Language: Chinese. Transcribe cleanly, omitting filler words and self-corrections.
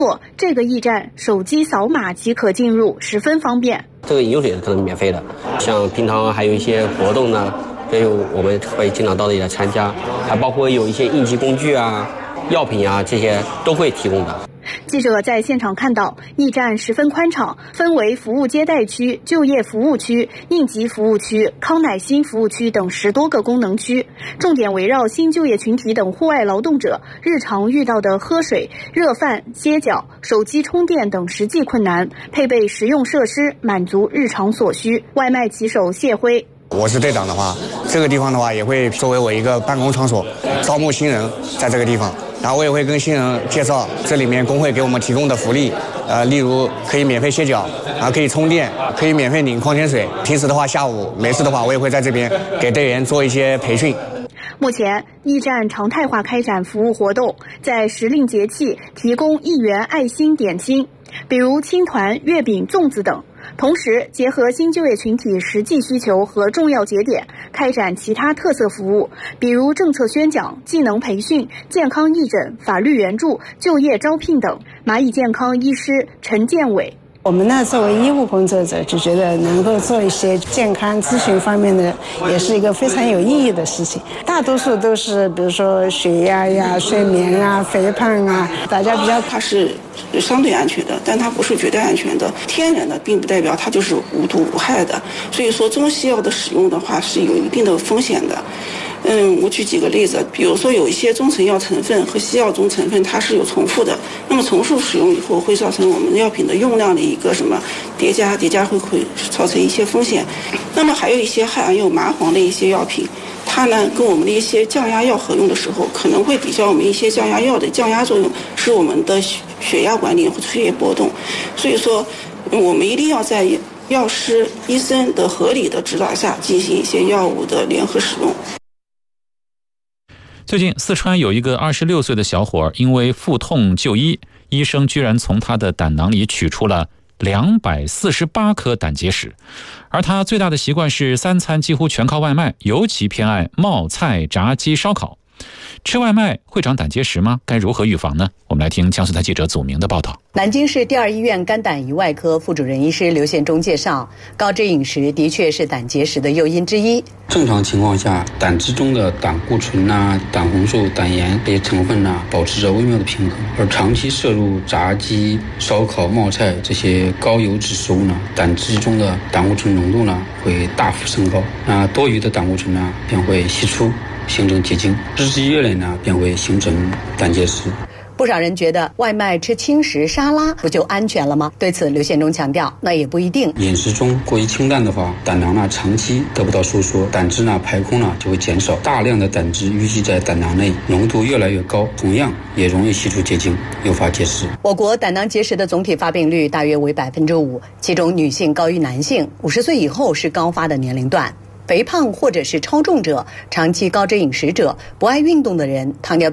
这个驿站手机扫码即可进入，十分方便。 这个饮用水是可能免费的，像平常还有一些活动呢，我们会经常到这里来参加，还包括有一些应急工具啊、药品啊，这些都会提供的。 记者在现场看到，驿站十分宽敞，分为服务接待区、就业服务区、应急服务区、康乃馨服务区等10多个功能区，重点围绕新就业群体等户外劳动者日常遇到的喝水、热饭、歇脚、手机充电等实际困难，配备实用设施，满足日常所需。外卖骑手谢辉， 我是队长的话，这个地方的话也会作为我一个办公场所，招募新人在这个地方，然后我也会跟新人介绍这里面工会给我们提供的福利，例如可以免费歇脚，可以充电，可以免费领矿泉水。平时的话，下午没事的话，我也会在这边给队员做一些培训。 目前，驿站常态化开展服务活动，在时令节气提供1元爱心点心，比如青团、月饼、粽子等。同时，结合新就业群体实际需求和重要节点，开展其他特色服务，比如政策宣讲、技能培训、健康义诊、法律援助、就业招聘等。蚂蚁健康医师陈建伟， 我们呢，作为医务工作者，就觉得能够做一些健康咨询方面的，也是一个非常有意义的事情。大多数都是，比如说血压呀、睡眠啊、肥胖啊，大家比较。 它是相对安全的，但它不是绝对安全的。天然的并不代表它就是无毒无害的，所以说中西药的使用的话是有一定的风险的。我举几个例子，比如说有一些中成药成分和西药中成分它是有重复的，那么重复使用以后会造成我们药品的用量的一个叠加会造成一些风险。那么还有一些含有麻黄的一些药品，它呢跟我们的一些降压药合用的时候，可能会抵消我们一些降压药的降压作用，使我们的血压管理会出现波动。所以说我们一定要在药师、医生的合理的指导下进行一些药物的联合使用。 最近四川有一个26岁的小伙因为腹痛就医，医生居然从他的胆囊里取出了248颗胆结石，而他最大的习惯是3餐几乎全靠外卖，尤其偏爱冒菜、炸鸡、烧烤。吃外卖会长胆结石吗？该如何预防呢？我们来听江苏台记者祖明的报道。 南京市第2医院肝胆胰外科副主任医师刘宪忠介绍，高脂饮食的确是胆结石的诱因之一。 正常情况下，胆汁中的胆固醇胆红素、胆盐这些成分保持着微妙的平衡，而长期摄入炸鸡、烧烤、冒菜这些高油脂食物胆汁中的胆固醇浓度会大幅升高，多余的胆固醇便会析出，形成结晶，日积月累便会形成胆结石。 不少人觉得外卖吃轻食沙拉不就安全了吗？对此刘宪忠强调，那也不一定。 饮食中过于清淡的话，胆囊长期得不到收缩，胆汁排空就会减少，大量的胆汁淤积在胆囊内，浓度越来越高，同样也容易析出结晶，诱发结石。 我国胆囊结石的总体发病率大约为5%，其中女性高于男性，50岁以后是高发的年龄段。肥胖或者是超重者、长期高脂饮食者、不爱运动的人、糖尿病